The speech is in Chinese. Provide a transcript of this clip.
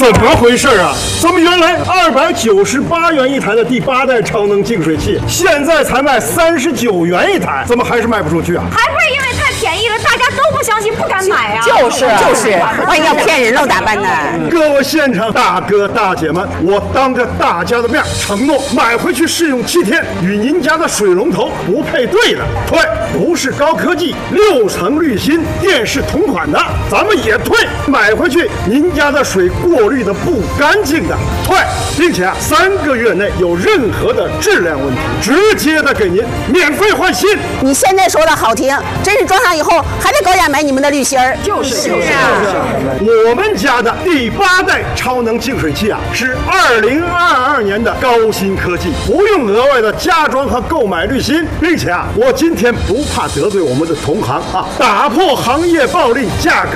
怎么回事啊？怎么原来298元一台的第8代超能净水器，现在才卖39元一台，怎么还是卖不出去啊？ 还不是因为太便宜了，大家都不相信，不敢买啊。 就是，万一要骗人了咋办呢？ 各位现场大哥大姐们，我当着大家的面承诺，买回去试用7天，与您家的水龙头不配对的退，不是高科技6层滤芯电视同款的咱们也退，买回去您家的水过滤的不干净的退，并且3个月内有任何的质量问题，直接的给您免费换新。 你现在说的好听，真是装上以后还得高价买你们的滤芯儿。 就是我们家的第8代超能净水器啊，是2022年的高新科技，不用额外的加装和购买滤芯，并且啊，我今天不怕得罪我们的同行啊，打破行业暴利价格